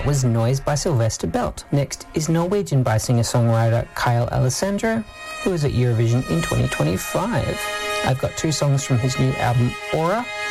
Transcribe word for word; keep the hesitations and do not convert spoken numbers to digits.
That was Noise by Sylvester Belt. Next is Norwegian by singer-songwriter Kyle Alessandro, who is at Eurovision in twenty twenty-five. I've got two songs from his new album Aura,